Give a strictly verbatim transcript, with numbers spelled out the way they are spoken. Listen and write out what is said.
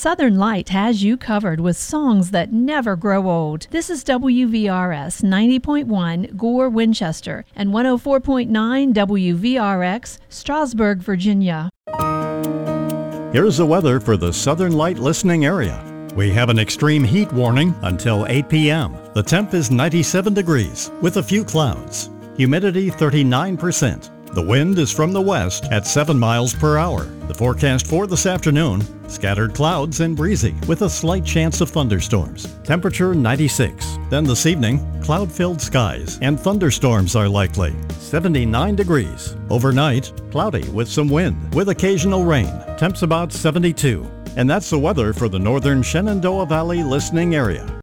Southern Light has you covered with songs that never grow old. This is W V R S ninety point one Gore, Winchester, and one oh four point nine W V R X, Strasburg, Virginia. Here's the weather for the Southern Light listening area. We have an extreme heat warning until eight p.m. The temp is ninety-seven degrees with a few clouds. Humidity thirty-nine percent. The wind is from the west at seven miles per hour. The forecast for this afternoon, scattered clouds and breezy with a slight chance of thunderstorms. Temperature ninety-six. Then this evening, cloud-filled skies and thunderstorms are likely. seventy-nine degrees. Overnight, cloudy with some wind with occasional rain. Temps about seventy-two. And that's the weather for the northern Shenandoah Valley listening area.